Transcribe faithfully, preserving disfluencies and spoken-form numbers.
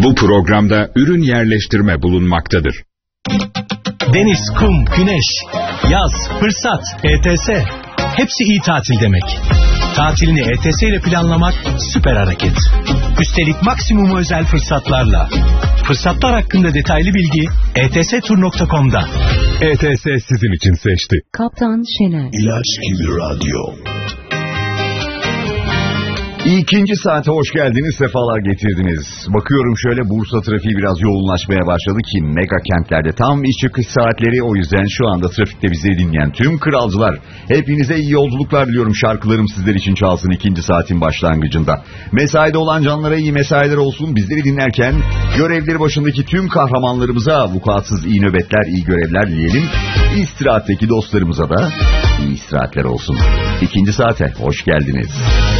Bu programda ürün yerleştirme bulunmaktadır. Deniz, kum, güneş, yaz, fırsat, E T S. Hepsi iyi tatil demek. Tatilini E T S ile planlamak süper hareket. Üstelik maksimum özel fırsatlarla. Fırsatlar hakkında detaylı bilgi e t s tur nokta com'da. E T S sizin için seçti. Kaptan Şener. İlaç gibi radyo. İkinci saate hoş geldiniz, sefalar getirdiniz. Bakıyorum şöyle Bursa trafiği biraz yoğunlaşmaya başladı ki mega kentlerde tam iş çıkış saatleri, o yüzden şu anda trafikte bizi dinleyen tüm kralcılar, hepinize iyi yolculuklar diliyorum. Şarkılarım sizler için çalsın ikinci saatin başlangıcında. Mesaide olan canlara iyi mesailer olsun. Bizleri dinlerken görevleri başındaki tüm kahramanlarımıza vukuatsız iyi nöbetler, iyi görevler dileyelim. İstirahatteki dostlarımıza da iyi istirahatler olsun. İkinci saate hoş geldiniz.